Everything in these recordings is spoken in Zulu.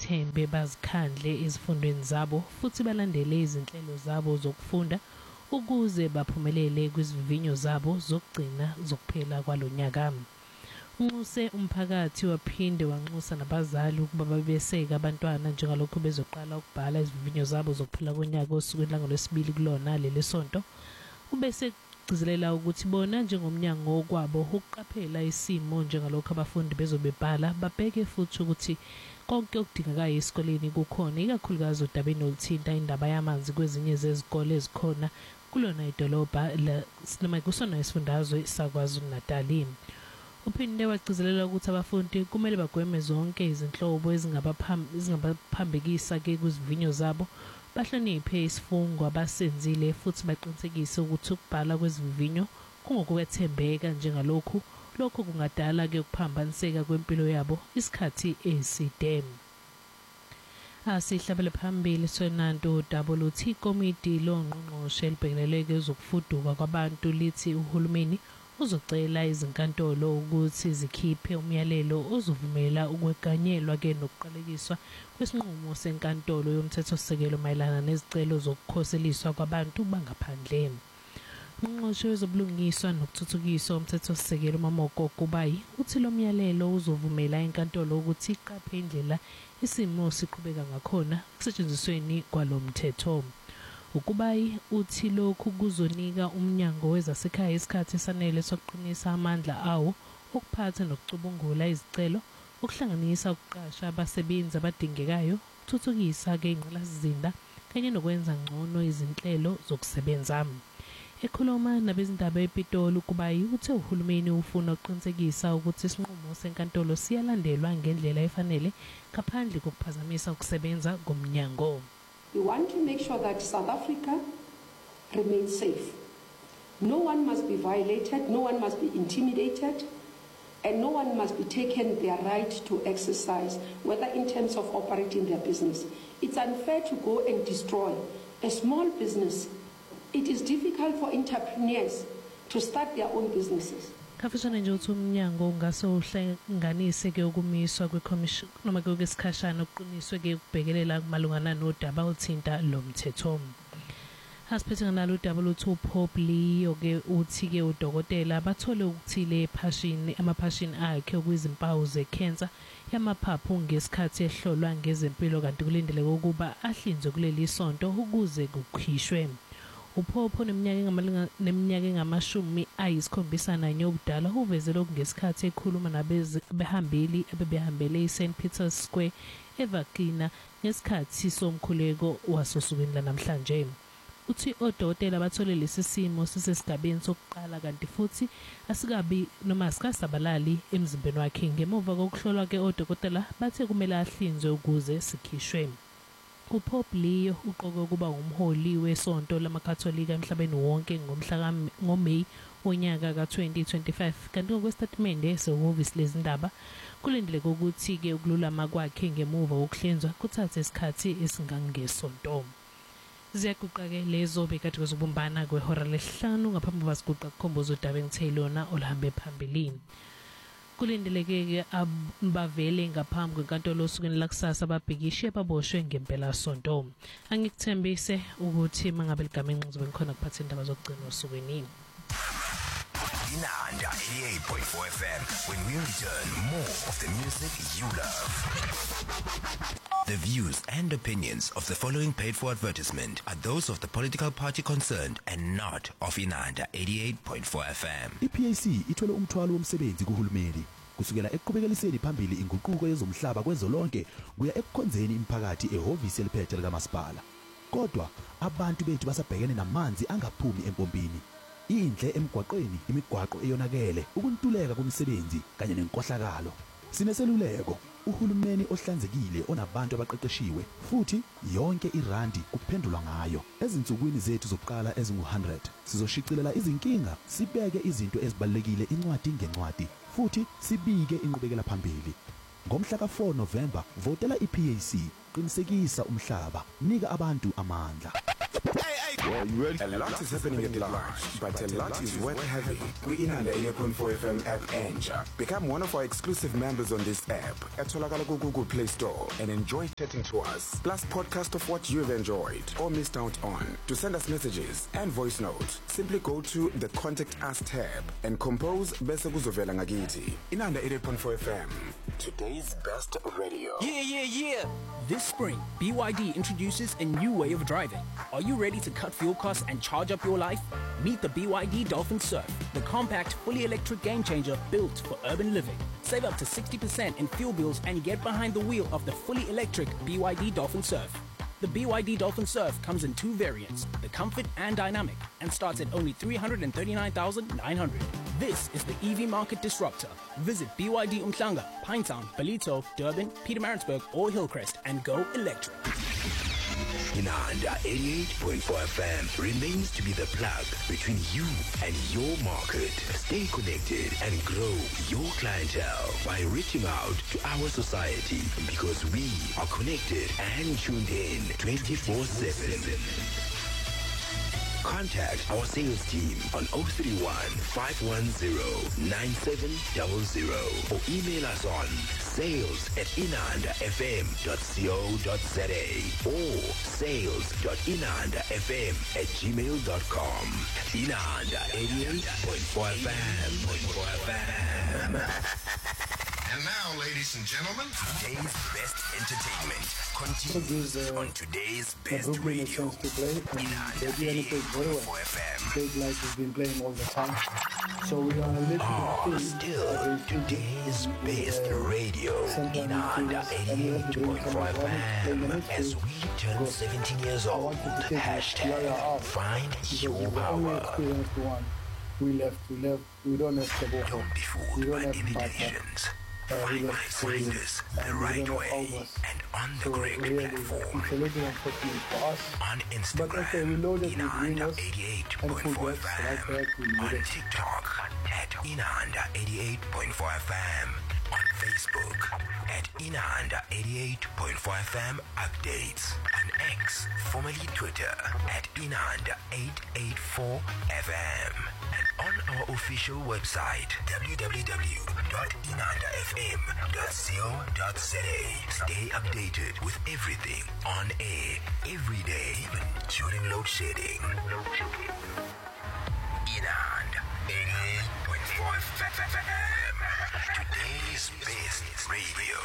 bazithembe bazikhandle ezifundweni zabo futhi balandele izinhlelo zabo zokufunda ukuze baphumelele kwizivivinyo zabo zokugcina zokuphela kwalonyaka. Unxuse umphakathi waphinde wanxusa nabazali ukuba babeseke abantwana njengalokho bezoqala ukubhala izivivinyo zabo zokuphela konyaka osukwini langolwesibili kulona leli sonto. Ubese gcizelela ukuthi bona njengomnyango kwabo ukuqaphela isimo njengalokho abafundi bezobebhala babheke futhi ukuthi konke okudingekayo esikoleni kukhona ikakhulukazi udabeni oluthinta indaba yamanzi kwezinye zezikole ezikhona kulona idolobha noma kusona isifundazwe saKwaZulu-Natal. Uphinde wagcizelela ukuthi abafundi kumele bagweme zonke izinhlobo ezingabaphambekisa ke kuzivinyo zabo, bahloniphe isifungo abasenzile futhi baqinisekise ukuthi ukubhala kwezivinyo kungokwethembeka njengalokhu kungadala ke ukuphambaniseka kwempilo yabo isikhathi eside. Asihlabele phambili Sonanto WT Komiti longqongqoshe libhekelele ezokufuduka kwabantu lithi uhulumeni uzocela izinkantolo ukuthi zikhiphe umyalelo ozovumela ukweganyelwa ke nokuqalekiswa kwesinqumo senkantolo yomthethosisekelo mayelana nezicelo zokukhoseliswa kwabantu bangaphandle. Ungqongqoshe wezobulungiswa nokuthuthukiswa umthethosisekelo uMamoko Kubayi uthi lo myalelo uzovumela inkantolo ukuthi iqaphe indlela isimo siqhubeka ngakhona kusetshenzisweni kwalomthetho. Ukubayi uthi lokhu kuzonika umnyango wezasekhaya isikhathi esanele sokuqinisa amandla awo okuphatha nokucubungula izicelo, ukuhlanganisa ukuqasha abasebenzi abadingekayo, ukuthuthukisa ke ingqalasizinda kanye nokwenza ngcono izinhlelo zokusebenza. Ekhuluma nabezindaba ePitoli, Kubayi uthe uhulumeni ufuna ukuqinisekisa ukuthi isinqumo senkantolo siyalandelwa ngendlela efanele ngaphandle kokuphazamisa ukusebenza komnyango. We want to make sure that South Africa remains safe. No one must be violated, no one must be intimidated, and no one must be taken their right to exercise, whether in terms of operating their business. It's unfair to go and destroy a small business. It is difficult for entrepreneurs to start their own businesses. Kafishana nje uthi umnyango ungase uhlanganise ke ukumiswa kweCommission noma ke kwesikhashana okuqiniswe ke ukubhekelela kumalungana nodaba oluthinta lo mthetho. Asiphethe nalo udaba luthu Pope Leo ke uthi ke udokotela bathole ukuthile amaphashini akhe okuyizimpawu zecancer yamaphaphu ngesikhathi ehlolwa ngezempilo kanti kulindeleke ukuba ahlinzwe kuleli sonto ukuze kukhishwe. Uphopho neminyaka engamashumi ayisikhombisa obudala uveze lokhu ngesikhathi ekhuluma nabehambeli abebehambele iSt Peter's Square eVakina ngesikhathi somkhuleko wasosukwini lanamhlanje. Uthi odokotela bathole lesi simo sisesigabeni sokuqala kanti futhi asikabi noma asikasabalali emzimbeni wakhe. Ngemuva kokuhlolwa ke odokotela bathe kumele ahlinzwe ukuze sikhishwe. uPope Leo uqoke ukuba umholi wesonto lamakatholika emhlabeni wonke ngoMeyi wonyaka ka2025 kanti ngokwestatimende sehhovisi lezindaba kulindeleke ukuthi ke ukululama kwakhe ngemuva kokuhlinzwa kuthathe isikhathi esingangesonto. Ziyaguqa ke lezo bekade kuzobumbana kwehora lesihlanu ngaphambi kokuba siguqa kukhomboza udaba engitheyilona oluhambe phambili. Kulindeleke ke abavele ngaphambi kwenkantolo osukwini lakusasa ababhekishe baboshwe ngempela sonto. Angikuthembise ukuthi mangabe ligama enqozo bengikhona kuphatha indaba zokugcina osukwini. Inanda 88.4 FM when we return more of the music you love. The views and opinions of the following paid for advertisement are those of the political party concerned and not of Inanda 88.4 FM. IPAC ithwele umthwalo womsebenzi kuhulumeni kusukela ekuqhubekiseni phambili inguquko yezomhlaba kwezolonke kuya ekukhonzeni imiphakathi ehhovisi eliphethe likamasipala. Kodwa abantu bethu basabhekene namanzi angaphumi empompini. Indle emgwaqweni, imigwaqo eyonakele, ukuntuleka komsebenzi kanye nenkohlakalo. Sineseluleko, uhulumeni ohlanzekile onabantu abaqeqeshiwe futhi yonke irandi kuphendulwa ngayo. Ezinsukwini zethu zokuqala ezingu100 sizoshicilela izinkinga, sibeke izinto ezibalekile incwadi ngencwadi futhi sibike inqubekela phambili. Ngomhla ka4 November votela iPAC, qinisekisa umhlaba, nika abantu amandla. Hey Well, you ready? A lot is happening at large, but a lot is worth having. We in the 88.4 FM app Anja. Become one of our exclusive members on this app at Google Play Store and enjoy chatting to us. Plus podcast of what you've enjoyed or missed out on. To send us messages and voice notes, simply go to the Contact Us tab and compose Bese Kuzovela Ngagiti. In the 88.4 FM, today's best radio. Yeah. This spring, BYD introduces a new way of driving. Are you ready to cut fuel costs and charge up your life? Meet the BYD Dolphin Surf, the compact, fully electric game changer built for urban living. Save up to 60% in fuel bills and get behind the wheel of the fully electric BYD Dolphin Surf. The BYD Dolphin Surf comes in two variants, the Comfort and Dynamic, and starts at only $339,900. This is the EV market disruptor. Visit BYD Umhlanga, Pinetown, Ballito, Durban, Pietermaritzburg, or Hillcrest and go electric. Inanda 88.4 FM remains to be the plug between you and your market. Stay connected and grow your clientele by reaching out to our society, because we are connected and tuned in 24/7. Contact our sales team on 031 510 9700 or email us on sales@inandafm.co.za or sales.inandafm@gmail.com. Inanda 88.4 FM. And now, ladies and gentlemen, Today's best entertainment continues on today's best radio. Inanda 88.4 FM. Big Light has been playing all the time. So we are a little bit Still today's best radio. Inanda 88.4 FM. As we turn 17 years old, hashtag find your power. We left. We don't have to go home. Don't be fooled by imitations. Find us the right way and on the correct platform. It's a little unfortunate for us. On But Instagram, okay, we loaded with Inanda winners 88.4 and FM. On TikTok, at Inanda 88.4 FM. On Facebook, at Inanda 88.4 FM Updates. On X, formerly Twitter, at Inanda 884 FM. And on our official website, www.inandafm.co.za. Stay updated with everything on air, every day, even during load shedding. Inanda 88.4 FM. Today's best radio.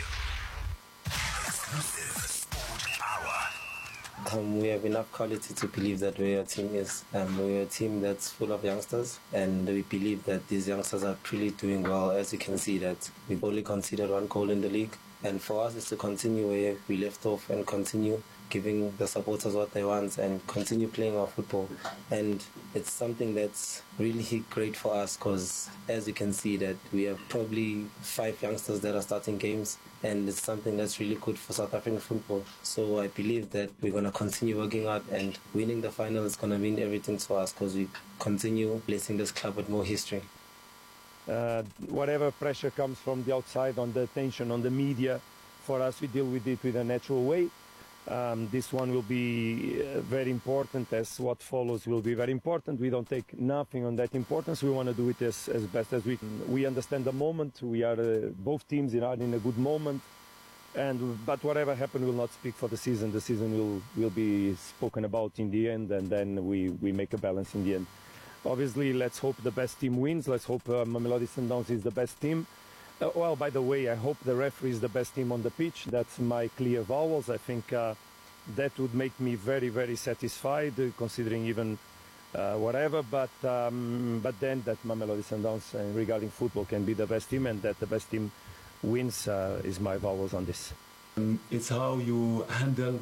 Exclusive sport hour. We have enough quality to believe that where our team is. We're a team that's full of youngsters, and we believe that these youngsters are really doing well. As you can see, that we've only conceded one goal in the league, and for us it's to continue where we left off and continue giving the supporters what they want and continue playing our football. And it's something that's really great for us, because as you can see that we have probably 5 youngsters that are starting games, and it's something that's really good for South African football. So I believe that we're going to continue working out, and winning the final is going to mean everything to us, because we continue blessing this club with more history. Whatever pressure comes from the outside, on the attention, on the media, for us we deal with it with a natural way. This one will be very important, as what follows will be very important. We don't take nothing on that importance. We want to do it as best as we can. We understand the moment. We are both teams are in a good moment, but whatever happens will not speak for the season. The season will be spoken about in the end, and then we make a balance in the end. Obviously, let's hope the best team wins. Let's hope Mamelodi Sundowns is the best team. Well, by the way, I hope the referee is the best team on the pitch. That's my clear vowels. I think that would make me very, very satisfied, considering even whatever. But then that Mamelodi Sundowns, regarding football, can be the best team, and that the best team wins is my vowels on this. It's how you handle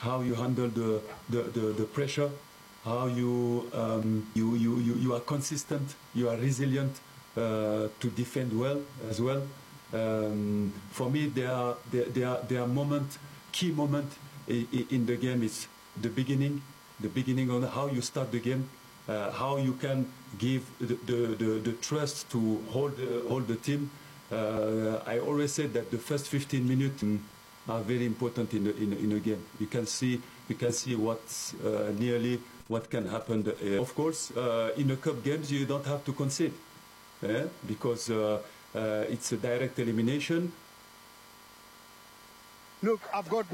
the pressure, how you are consistent, you are resilient. To defend well as well. For me, there are key moment in the game is the beginning on how you start the game, how you can give the trust to hold the team. I always said that the first 15 minutes are very important in a game. You can see what's nearly what can happen. Of course, in a cup games you don't have to concede, because it's a direct elimination. Look, I've got